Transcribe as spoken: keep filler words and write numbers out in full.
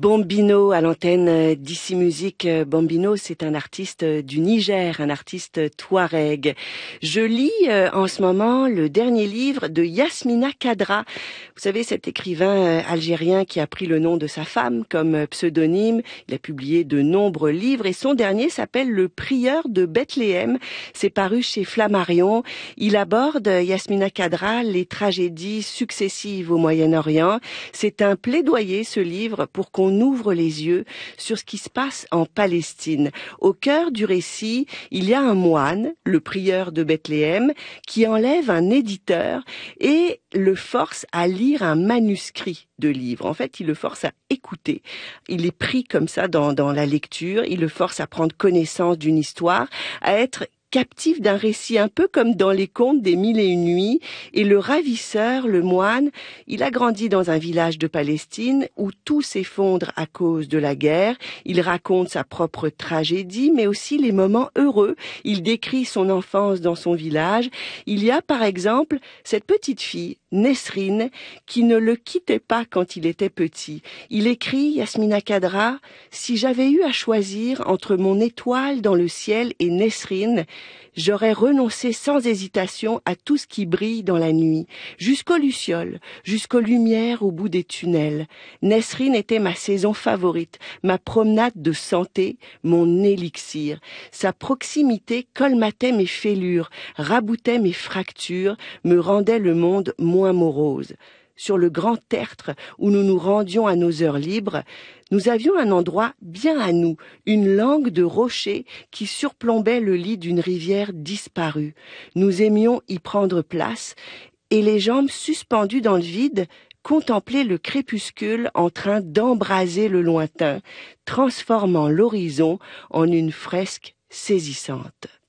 Bambino à l'antenne d'Ici Musique. Bambino, c'est un artiste du Niger, un artiste touareg. Je lis en ce moment le dernier livre de Yasmina Khadra. Vous savez, cet écrivain algérien qui a pris le nom de sa femme comme pseudonyme. Il a publié de nombreux livres et son dernier s'appelle Le Prieur de Bethléem. C'est paru chez Flammarion. Il aborde, Yasmina Khadra, les tragédies successives au Moyen-Orient. C'est un plaidoyer, ce livre, pour qu'on ouvre les yeux sur ce qui se passe en Palestine. Au cœur du récit, il y a un moine, le prieur de Bethléem, qui enlève un éditeur et le force à lire un manuscrit de livre. En fait, il le force à écouter. Il est pris comme ça dans, dans la lecture, il le force à prendre connaissance d'une histoire, à être captif d'un récit, un peu comme dans les contes des Mille et une nuits. Et le ravisseur, le moine, il a grandi dans un village de Palestine où tout s'effondre à cause de la guerre. Il raconte sa propre tragédie, mais aussi les moments heureux. Il décrit son enfance dans son village. Il y a par exemple cette petite fille, Nesrine, qui ne le quittait pas quand il était petit. Il écrit, Yasmina Khadra, « Si j'avais eu à choisir entre mon étoile dans le ciel et Nesrine, j'aurais renoncé sans hésitation à tout ce qui brille dans la nuit, jusqu'aux lucioles, jusqu'aux lumières au bout des tunnels. Nesrine était ma saison favorite, ma promenade de santé, mon élixir. Sa proximité colmatait mes fêlures, raboutait mes fractures, me rendait le monde moins morose. Sur le grand tertre où nous nous rendions à nos heures libres, nous avions un endroit bien à nous, une langue de rocher qui surplombait le lit d'une rivière disparue. Nous aimions y prendre place et les jambes suspendues dans le vide, contempler le crépuscule en train d'embraser le lointain, transformant l'horizon en une fresque saisissante.